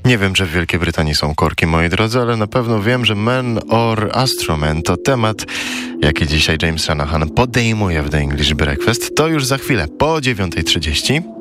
Nie wiem, czy w Wielkiej Brytanii są korki, moi drodzy, ale na pewno wiem, że Man or Astro Man to temat, jaki dzisiaj James Shanahan podejmuje w The English Breakfast. To już za chwilę, po 9:30.